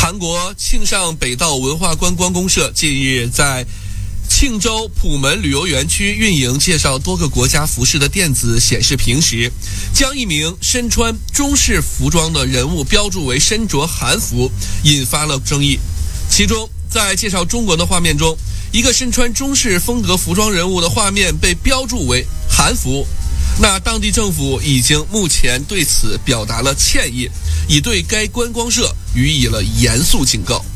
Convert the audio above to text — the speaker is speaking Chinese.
韩国庆尚北道文化观光公社近日在庆州普门旅游园区运营介绍多个国家服饰的电子显示屏时，将一名身穿中式服装的人物标注为身着韩服，引发了争议。其中在介绍中国的画面中，一个身穿中式风格服装人物的画面被标注为韩服，那当地政府已经目前对此表达了歉意，已对该观光社予以了严肃警告。